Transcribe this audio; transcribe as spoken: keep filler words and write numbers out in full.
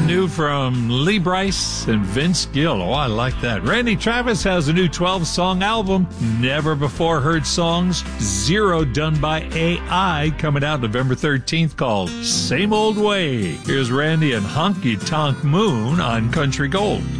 new from Lee Brice and Vince Gill. Oh, I like that. Randy Travis has a new twelve-song album, Never Before Heard Songs, Zero, done by A I, coming out November thirteenth, called Same Old Way. Here's Randy and Honky Tonk Moon on Country Gold.